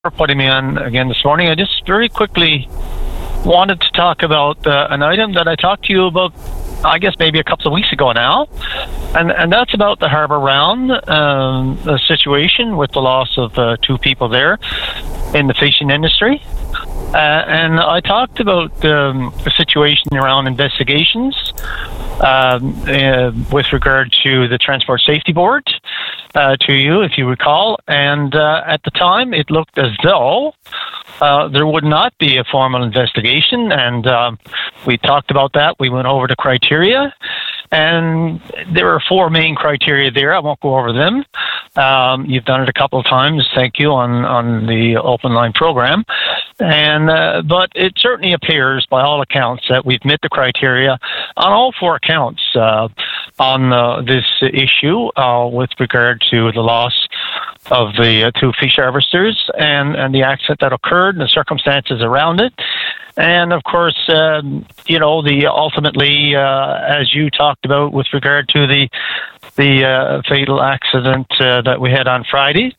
for putting me on again this morning. I just very quickly wanted to talk about an item that I talked to you about, I guess maybe a couple of weeks ago now, and that's about the Harbour Round, the situation with the loss of 2 people there in the fishing industry. And I talked about the situation around investigations with regard to the Transport Safety Board to you, if you recall. And at the time, it looked as though there would not be a formal investigation. And we talked about that. We went over the criteria. And there are 4 main criteria there. I won't go over them. You've done it a couple of times, thank you, on the open line program. And but it certainly appears, by all accounts, that we've met the criteria on all 4 accounts on this issue with regard to the loss of the 2 fish harvesters and the accident that occurred and the circumstances around it. And of course, the ultimately, as you talked about with regard to the fatal accident that we had on Friday,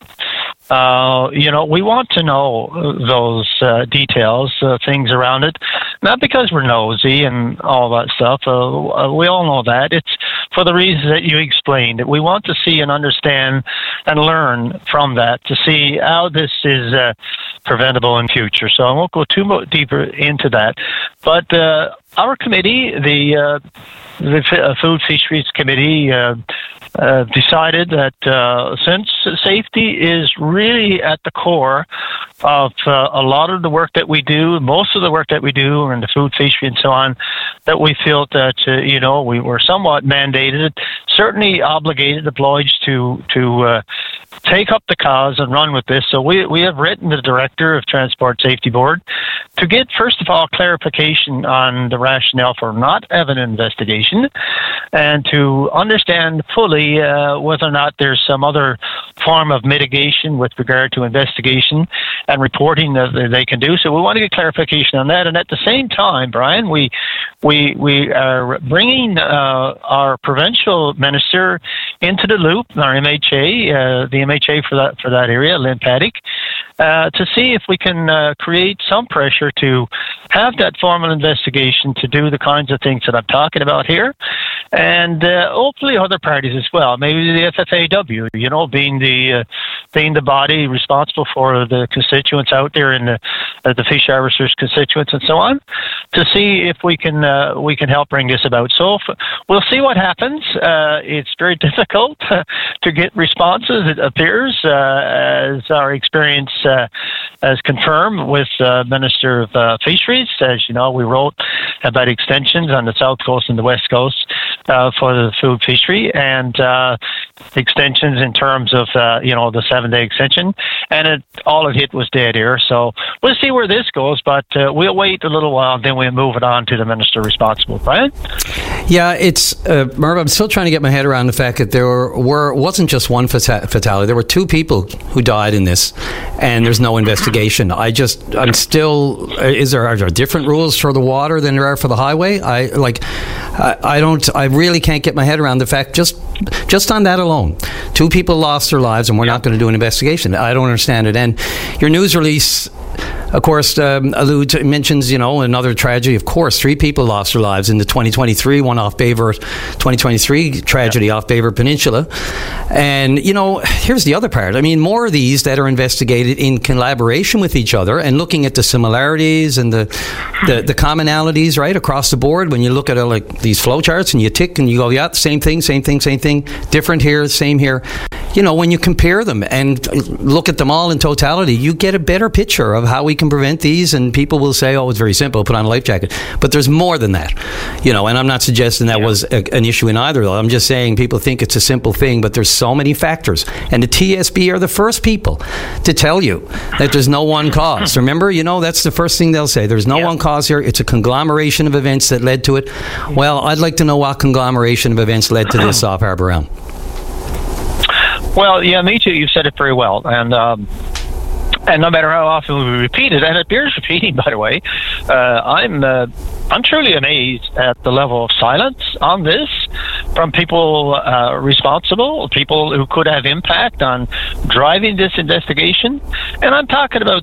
we want to know those details, things around it, not because we're nosy and all that stuff. We all know that. It's for the reasons that you explained. That we want to see and understand and learn from that to see how this is preventable in future. So I won't go too much deeper into that. But our committee, the Food Fisheries Committee, decided that since safety is really at the core of a lot of the work that we do, most of the work that we do in the food, fishery, and so on, that we felt that we were somewhat mandated, certainly obligated, obliged to take up the cause and run with this. So we have written the Director of Transport Safety Board to get, first of all, clarification on the rationale for not having an investigation, and to understand fully whether or not there's some other form of mitigation with regard to investigation and reporting that they can do. So we want to get clarification on that. And at the same time, Brian, we are bringing our provincial minister into the loop, our MHA, the MHA for that area, Lynn Paddock, to see if we can create some pressure to have that formal investigation, to do the kinds of things that I'm talking about here, and hopefully other parties as well. Maybe the FFAW, being the body responsible for the constituents out there in the fish harvesters constituents and so on, to see if we can help bring this about. So we'll see what happens. It's very difficult to get responses, it appears, as our experience has confirmed with Minister of Fisheries. As you know, we wrote about extensions on the south coast and the west coast for the food fishery, and extensions in terms of the 7-day extension, and all it hit was dead air. So we'll see where this goes, but we'll wait a little while, and then we'll move it on to the minister responsible. Brian? Yeah, it's Merv, I'm still trying to get my head around the fact that there wasn't just one fatality. There were 2 people who died in this, and there's no investigation. Are there different rules for the water than there are for the highway? I really can't get my head around the fact, just on that alone, 2 people lost their lives, and we're not going to do an investigation. I don't understand it. And your news release, of course, mentions, another tragedy. Of course, 3 people lost their lives in the 2023 one off Baver, 2023 tragedy off Baver Peninsula. And, here's the other part. I mean, more of these that are investigated in collaboration with each other and looking at the similarities and the commonalities right across the board. When you look at these flowcharts and you tick and you go, yeah, same thing, different here, same here. When you compare them and look at them all in totality, you get a better picture of how we can prevent these. And people will say, oh, it's very simple, put on a life jacket. But there's more than that, and I'm not suggesting that was an issue in either, though. I'm just saying people think it's a simple thing, but there's so many factors. And the TSB are the first people to tell you that there's no one cause. Remember, that's the first thing they'll say. There's no one cause here. It's a conglomeration of events that led to it. Well, I'd like to know what conglomeration of events led to this off Harbour Round. Well, yeah, me too. You've said it very well. And no matter how often we repeat it, and it bears repeating, by the way, I'm truly amazed at the level of silence on this from people responsible, people who could have impact on driving this investigation. And I'm talking about